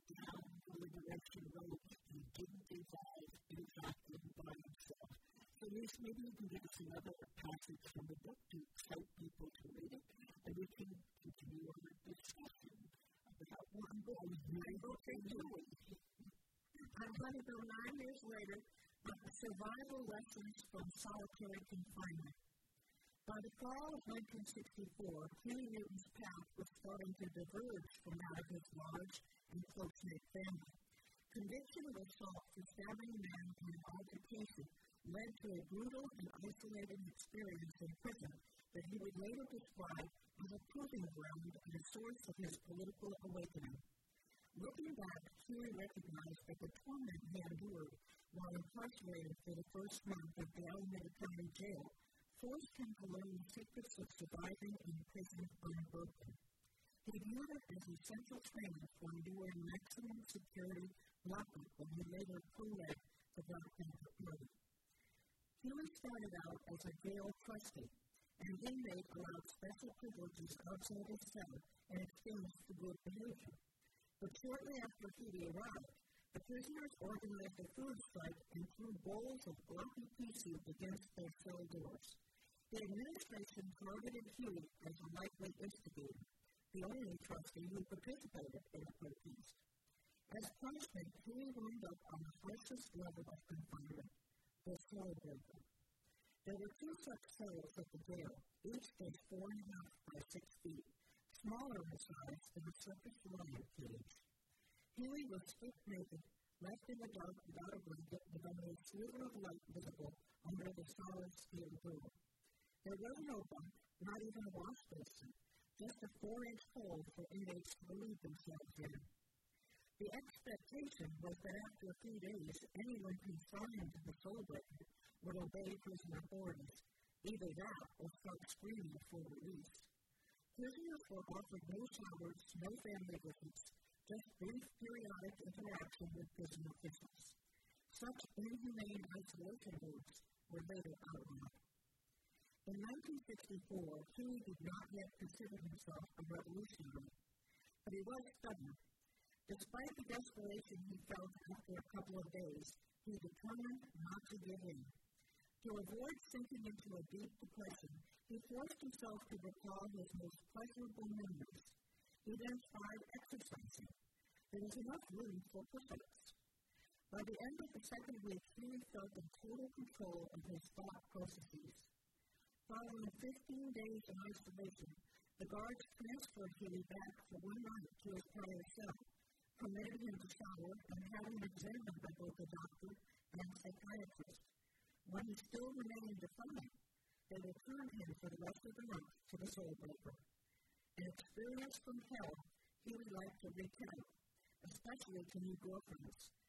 down the Liberation Road. He didn't evolve in vacuum by himself. So maybe you can give us another passage from the book to excite people to read it, and we can continue our discussion about one book. I'm going to go 9 years later, Survival Lessons from Solitary Confinement. By the fall of 1964, Huey Newton's path was starting to diverge from that of his large and close-knit family. Conviction of assault for stabbing a man in an altercation led to a brutal and isolating experience in prison that he would later describe as a proving ground and a source of his political awakening. Looking back, Huey recognized that the torment he endured while incarcerated for the first month at the Alameda County Jail forced him to learn the secrets of surviving in prison unbroken. He viewed it as essential training for enduring maximum security lockup when he later co-led the Black Panther Party. Huey started out as a jail trustee, an inmate allowed special privileges outside his cell in exchange for good behavior. But shortly after Huey arrived, the prisoners organized a food strike and threw bowls of blocky pea soup against their cell doors. The administration targeted Huey as a likely instigator, the only trustee who participated in the protest. As punishment, Huey wound up on the harshest level of confinement, the cell breaker. There were 2 such cells at the jail, each just 4.5 by 6 feet, smaller in size than a circus lion cage. Huey was stripped naked, left in the dark without a blanket, with only a sliver of light visible under the solid steel door. There was no bunk, not even a wash basin, just a 4-inch hole for inmates to relieve themselves in. The expectation was that after a few days, anyone consigned to the soul breaker would obey prison authorities, either that or start screaming for release. Prisoners were offered no showers, no family visits, just brief periodic interaction with prison officials. Such inhumane isolation groups were later outlawed. In 1964, Huey did not yet consider himself a revolutionary, but he was stubborn. Despite the desperation he felt after a couple of days, he determined not to give in. To avoid sinking into a deep depression, he forced himself to recall his most pleasurable memories. He then tried exercising. There was enough room for push-ups. By the end of the second week, Huey felt in total control of his thought processes. Following 15 days in isolation, the guards transferred Huey back for one night to his prior cell, permitted him to shower, and had him examined by both a doctor and a psychiatrist. When he still remained defiant, they returned him for the rest of the month to the soul breaker. An experience from hell Huey liked to recount, especially to new girlfriends,